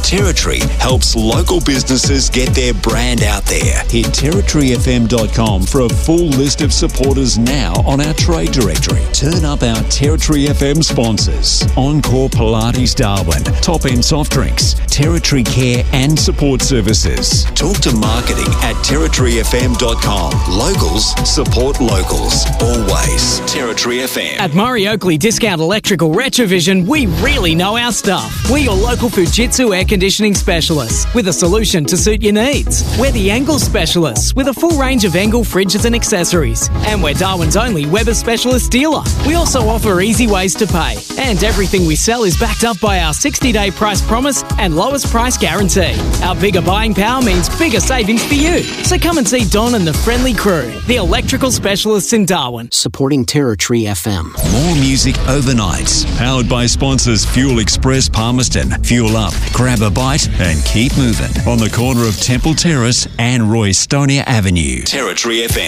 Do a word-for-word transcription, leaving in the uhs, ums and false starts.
Territory helps local businesses get their brand out there. Hit territory f m dot com for a full list of supporters now on our trade directory. Turn up our Territory F M sponsors: Encore Pilates Darwin, Top End Soft Drinks, Territory Care and Support Services. Talk to marketing at territory f m dot com. Locals support locals. Always Territory F M. At Murray Oakley Discount Electrical Retrovision, we really know our stuff. We're your local Fujitsu air conditioning specialists with a solution to suit your needs. We're the Engel specialists with a full range of Engel fridges and accessories. And we're Darwin's only Weber specialist dealer. We also offer easy ways to pay. And everything we sell is backed up by our sixty-day price promise and lowest price guarantee. Our bigger buying power means bigger savings for you. So come and see Don and the friendly crew, the electrical specialists in Darwin. Supporting Territory F M. More music overnight. Powered by sponsors Fuel Express Palmerston. Fuel up, grab a bite and keep moving. On the corner of Temple Terrace and Roy Stonier Avenue. Territory F M.